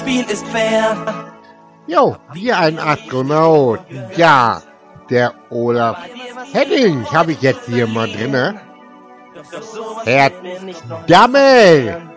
Spiel ist fair. Jo, wie ein Astronaut. Ja, der Olaf Henning habe ich jetzt hier mal drinne. Herr Dammel!